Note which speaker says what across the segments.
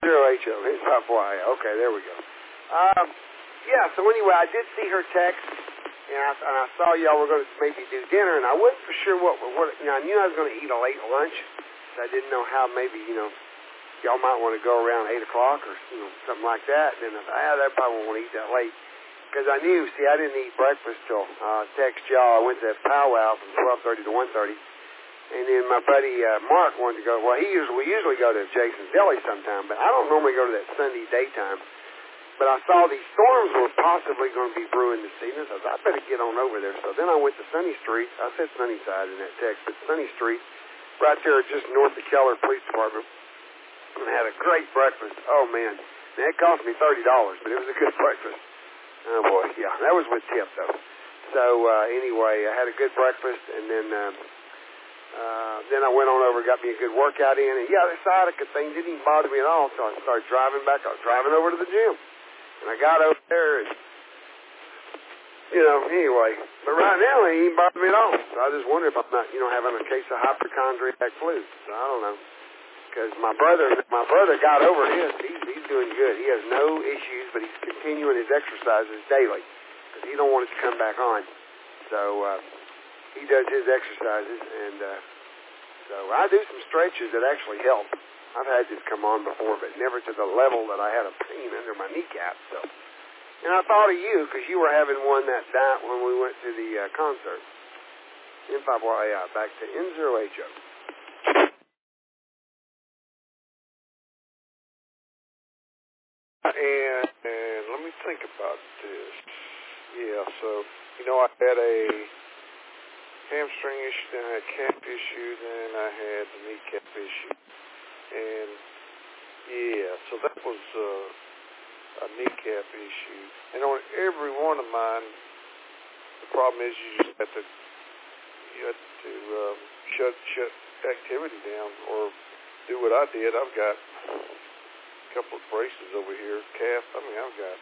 Speaker 1: N0HO. It's not why. Okay, there we go. Yeah, so anyway, I did see her text, and I saw y'all were going to maybe do dinner, and I wasn't for sure what I knew I was going to eat a late lunch, so I didn't know how maybe, y'all might want to go around 8 o'clock or, something like that. And then I thought, they probably won't want to eat that late. Because I knew, I didn't eat breakfast till text y'all. I went to that powwow from 12:30 to 1:30. And then my buddy Mark wanted to go. Well, we usually go to Jason's Deli sometime, but I don't normally go to that Sunday daytime. But I saw these storms were possibly going to be brewing this evening, so I better get on over there. So then I went to Sunny Street. I said Sunnyside in that text, but Sunny Street, right there just north of Keller Police Department, and had a great breakfast. Oh, man. And it cost me $30, but it was a good breakfast. Oh, boy, yeah. That was with tip, though. So, anyway, I had a good breakfast, and then I went on over and got me a good workout in. And, yeah, the sciatica thing didn't even bother me at all until I started driving back. I was driving over to the gym. And I got over there and, anyway. But right now, it ain't even bothering me at all. So I just wonder if I'm not, having a case of hypochondriac flu. So I don't know. Because my brother got over his. He's doing good. He has no issues, but he's continuing his exercises daily because he don't want it to come back on. So he does his exercises, and so I do some stretches that actually help. I've had this come on before, but never to the level that I had a pain under my kneecap. So, and I thought of you because you were having one that night when we went to the concert. N5YI, back to N0HO. And let me think about this. Yeah, so, I had a hamstring issue, then I had calf issue, then I had the kneecap issue. And, yeah, so that was a kneecap issue. And on every one of mine, the problem is you just have to shut activity down or do what I did. I've got couple of braces over here, calf. I've got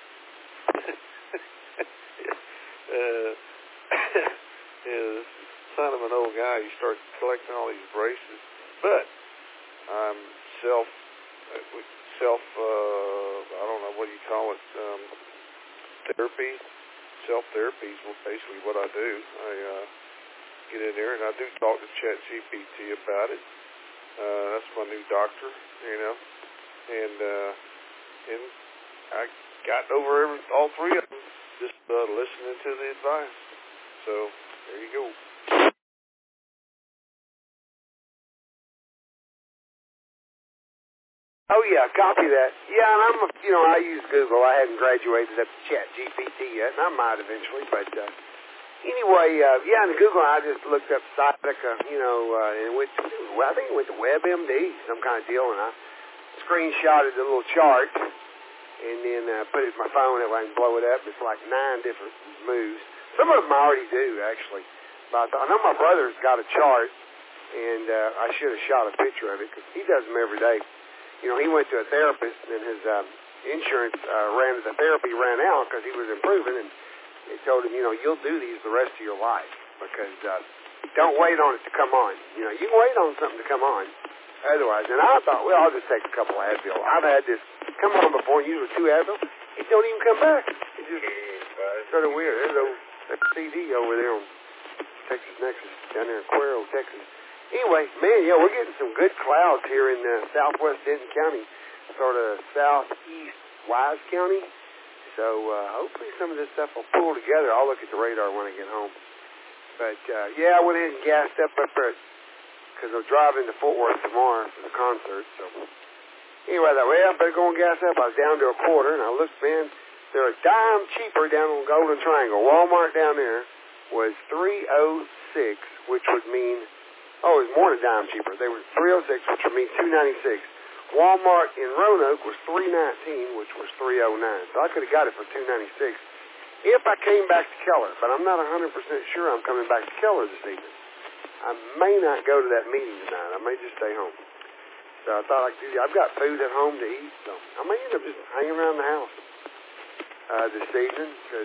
Speaker 1: son of an old guy. You start collecting all these braces, but I'm self I don't know what you call it, therapy. Self-therapy is basically what I do. I get in there and I do talk to ChatGPT about it. That's my new doctor, And I got over all three of them just listening to the advice. So there you go. Oh yeah, copy that. Yeah, and I use Google. I hadn't graduated up to ChatGPT yet, and I might eventually. But anyway, in Google I just looked up sciatica, and I think it went to WebMD, some kind of deal, and I screenshotted the little chart and then put it in my phone that way I can blow it up. It's like 9 different moves. Some of them I already do, actually. But I know my brother's got a chart, and I should have shot a picture of it because he does them every day. He went to a therapist, and his insurance the therapy ran out because he was improving, and they told him, you'll do these the rest of your life because don't wait on it to come on. You can wait on something to come on. Otherwise, and I thought, well, I'll just take a couple of Advil. I've had this come on before, usually 2 Advil. It don't even come back. It just sort of weird. There's a CD over there on Texas Nexus, down there in Cuero, Texas. Anyway, man, we're getting some good clouds here in southwest Denton County, sort of southeast Wise County. So hopefully some of this stuff will pull together. I'll look at the radar when I get home. But, I went ahead and gassed up there because I'm driving to Fort Worth tomorrow for the concert. So anyway, I thought, well, I better go and gas up. I was down to a quarter, and I looked, man, they're a dime cheaper down on Golden Triangle. Walmart down there was $3.06, which would mean, it was more than a dime cheaper. They were $3.06, which would mean $2.96. Walmart in Roanoke was $3.19, which was $3.09. So I could have got it for $2.96 if I came back to Keller. But I'm not 100% sure I'm coming back to Keller this evening. I may not go to that meeting tonight. I may just stay home. So I thought I've got food at home to eat, so I may end up just hanging around the house this evening because,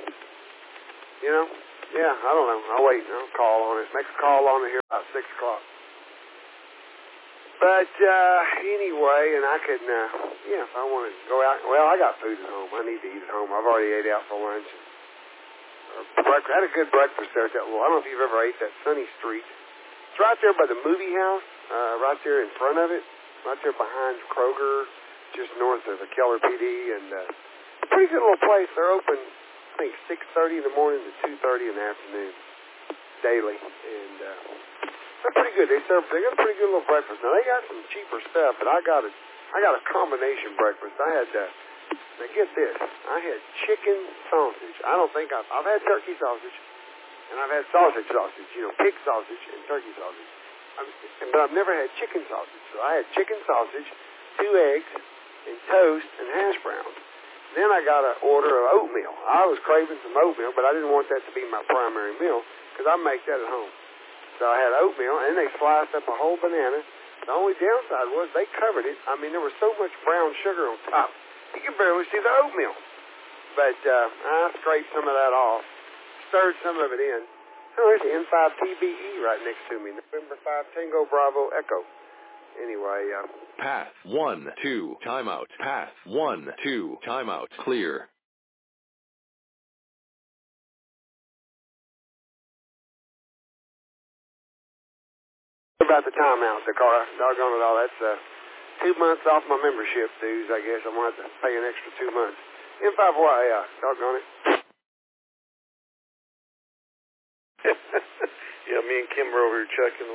Speaker 1: I don't know. I'll wait. I'll call on it. Make a call on it here about 6 o'clock. But anyway, and I could, if I want to go out, well, I got food at home. I need to eat at home. I've already ate out for lunch. I had a good breakfast there at that little, I don't know if you've ever ate that Sunny Street. It's right there by the movie house, right there in front of it, right there behind Kroger, just north of the Keller PD, and pretty good little place. They're open, I think, 6:30 in the morning to 2:30 in the afternoon, daily, and they're pretty good. They got a pretty good little breakfast. Now they got some cheaper stuff, but I got a combination breakfast. I had now get this, I had chicken sausage. I don't think I've had turkey sausage, and I've had sausage, pig sausage and turkey sausage. But I've never had chicken sausage. So I had chicken sausage, 2 eggs, and toast and hash browns. Then I got an order of oatmeal. I was craving some oatmeal, but I didn't want that to be my primary meal because I make that at home. So I had oatmeal, and they sliced up a whole banana. The only downside was they covered it. I mean, there was so much brown sugar on top, you could barely see the oatmeal. But I scraped some of that off, stirred some of it in. Oh, there's the N5TBE right next to me, November 5 Tango Bravo Echo. Anyway,
Speaker 2: Path 1, 2, timeout. Path 1, 2, timeout. Clear.
Speaker 1: About the timeout, Dakara. Doggone it all. That's 2 months off my membership dues, I guess. I'm going to have to pay an extra 2 months. N5Y, yeah. Doggone it.
Speaker 3: Yeah, me and Kim are over here chuckling.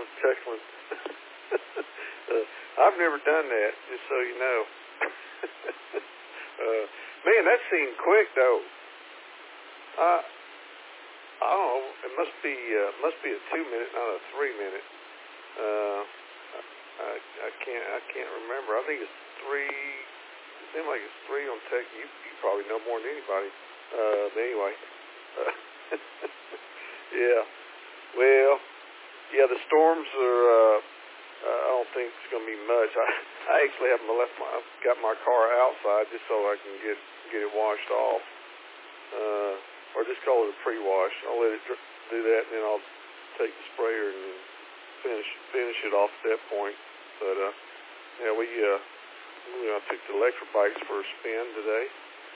Speaker 3: I've never done that, just so you know. Man, that seemed quick though. I don't know. It must be a 2 minute, not a 3 minute. I can't remember. I think it's 3. It seems like it's 3 on tech. You probably know more than anybody. But anyway. Yeah. Well, yeah, the storms are, I don't think it's going to be much. I actually haven't got my car outside just so I can get it washed off. Or just call it a pre-wash. I'll let it do that, and then I'll take the sprayer and finish it off at that point. But, yeah, I took the electric bikes for a spin today.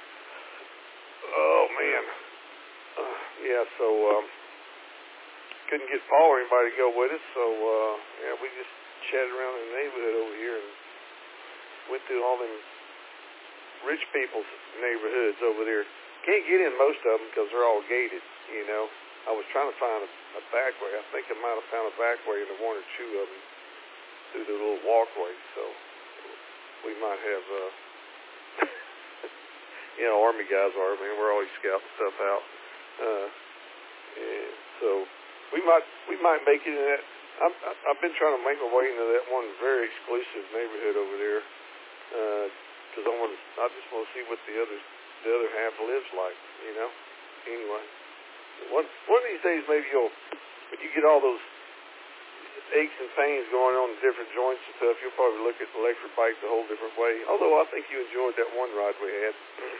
Speaker 3: Oh, man. Yeah, so, couldn't get Paul or anybody to go with us, so yeah, we just chatted around in the neighborhood over here and went through all them rich people's neighborhoods over there. Can't get in most of them because they're all gated, you know. I was trying to find a back way. I think I might have found a back way in 1 or 2 of them through the little walkway, so we might have, you know, Army guys are, man, we're always scouting stuff out. And so we might make it in that. I've been trying to make my way into that one very exclusive neighborhood over there because I just want to see what the other half lives like, you know. Anyway, one of these days maybe when you get all those aches and pains going on in different joints and stuff, you'll probably look at electric bikes a whole different way. Although I think you enjoyed that one ride we had.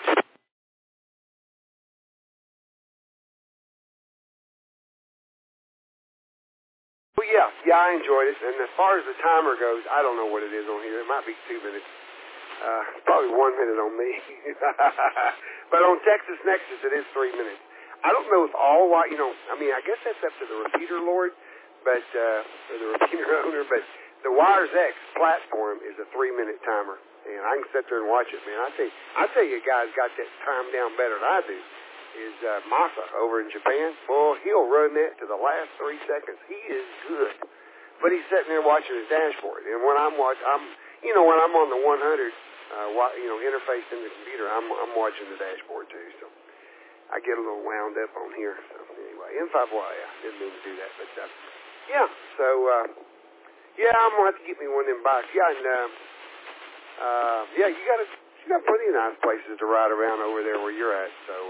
Speaker 1: Well, yeah, I enjoyed it. And as far as the timer goes, I don't know what it is on here. It might be 2 minutes. Probably 1 minute on me. But on Texas Nexus, it is 3 minutes. I don't know if I guess that's up to the repeater lord, but or the repeater owner. But the Wires X platform is a 3-minute timer, and I can sit there and watch it, man. I tell you, a guy's got that time down better than I do. Is Masa over in Japan. Well, he'll run that to the last 3 seconds. He is good. But he's sitting there watching his dashboard. And when when I'm on the 100, interfaced in the computer, I'm watching the dashboard too. So I get a little wound up on here. So anyway, N5Y, I didn't mean to do that. But yeah, so I'm going to have to get me one of them bikes. Yeah, and you got plenty of nice places to ride around over there where you're at. So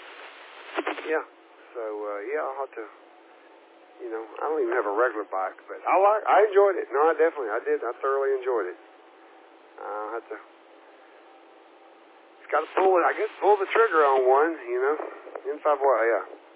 Speaker 1: I'll have to, I don't even have a regular bike, but I enjoyed it. No, I did. I thoroughly enjoyed it. I'll have to, got to pull the trigger on one, N5Y, yeah.